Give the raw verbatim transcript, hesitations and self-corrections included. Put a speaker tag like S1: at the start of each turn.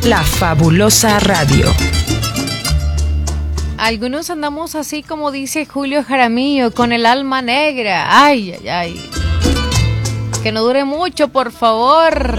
S1: La Fabulosa Radio.
S2: Algunos andamos así como dice Julio Jaramillo, con el alma negra. Ay, ay, ay. Que no dure mucho, por favor.